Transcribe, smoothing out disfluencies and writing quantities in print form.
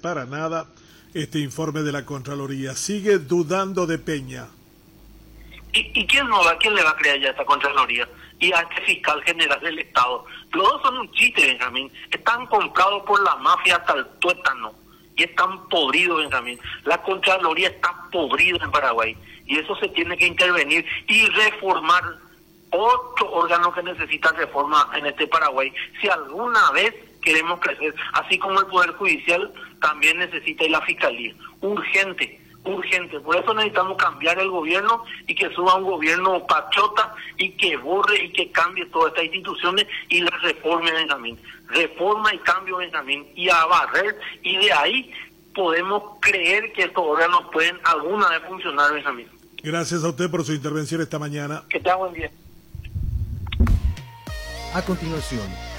para nada este informe de la Contraloría. Sigue dudando de Peña. ¿Y quién le va a creer ya a esta Contraloría? Y a este fiscal general del Estado. Los dos son un chiste, Benjamín. Están comprados por la mafia hasta el tuétano. Y están podridos, Benjamín. La Contraloría está podrida en Paraguay. Y eso se tiene que intervenir y reformar otro órgano que necesita reforma en este Paraguay. Si alguna vez queremos crecer, así como el Poder Judicial también necesita y la Fiscalía. Urgente. Por eso necesitamos cambiar el gobierno y que suba un gobierno pachota y que borre y que cambie todas estas instituciones y las reforme, Benjamín. Reforma y cambio, Benjamín, y a barrer, y de ahí podemos creer que estos órganos pueden alguna vez funcionar, Benjamín. Gracias a usted por su intervención esta mañana. Que tenga buen día. A continuación,